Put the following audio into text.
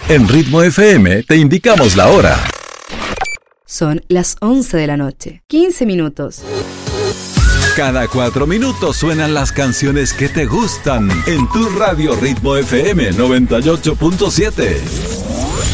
En Ritmo FM te indicamos la hora. Son las 11 de la noche, 15 minutos. Cada 4 minutos suenan las canciones que te gustan en tu radio Ritmo FM 98.7.